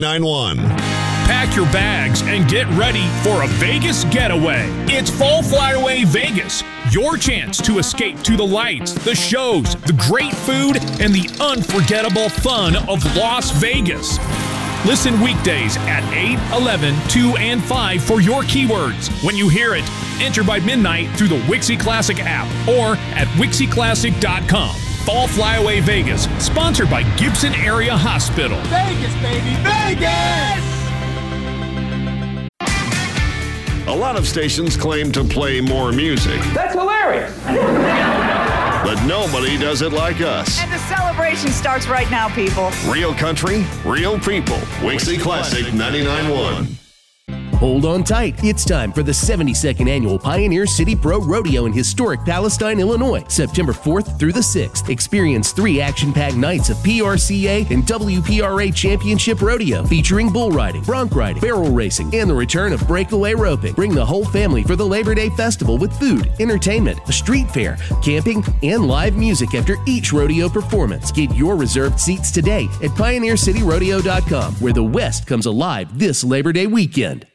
91. Pack your bags and get ready for a Vegas getaway. It's Fall Flyaway Vegas, your chance to escape to the lights, the shows, the great food, and the unforgettable fun of Las Vegas. Listen weekdays at 8, 11, 2, and 5 for your keywords. When you hear it, enter by midnight through the Wixie Classic app or at WixieClassic.com. Fall Flyaway Vegas, sponsored by Gibson Area Hospital. Vegas, baby, Vegas! A lot of stations claim to play more music, That's hilarious! but nobody does it like us. And the celebration starts right now, people. Real country, real people. Wixie Classic 99.1. Hold on tight. It's time for the 72nd Annual Pioneer City Pro Rodeo in historic Palestine, Illinois, September 4th through the 6th. Experience 3 action-packed nights of PRCA and WPRA Championship Rodeo, featuring bull riding, bronc riding, barrel racing, and the return of breakaway roping. Bring the whole family for the Labor Day Festival with food, entertainment, a street fair, camping, and live music after each rodeo performance. Get your reserved seats today at PioneerCityRodeo.com, where the West comes alive this Labor Day weekend.